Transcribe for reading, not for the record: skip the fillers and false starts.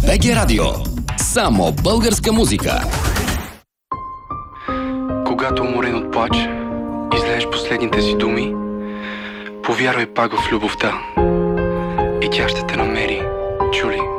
БГ Радио. Само българска музика. Когато уморен от плач, излееш последните си думи, повярвай пак в любовта и тя ще те намери, чули?